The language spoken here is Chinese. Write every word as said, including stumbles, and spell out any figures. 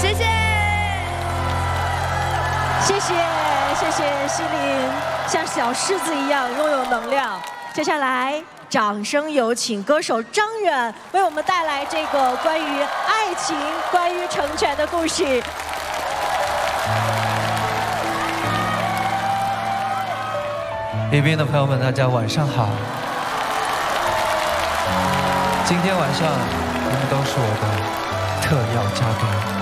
谢谢， 谢谢谢谢希伶，像小狮子一样拥有能量。接下来，掌声有请歌手张远为我们带来这个关于爱情、关于成全的故事。 宜宾的朋友们，大家晚上好。今天晚上，你们都是我的特邀嘉宾。